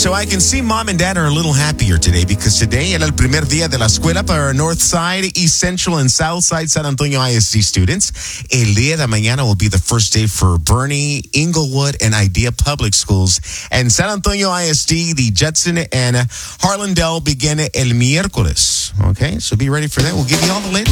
So I can see mom and dad are a little happier today because today era el primer día de la escuela para North Side, East Central, and South Side San Antonio ISD students. El día de mañana will be the first day for Bernie, Inglewood, and Idea Public Schools. And San Antonio ISD, the Judson and Harlandale begin el miércoles. Okay, so be ready for that. We'll give you all the latest.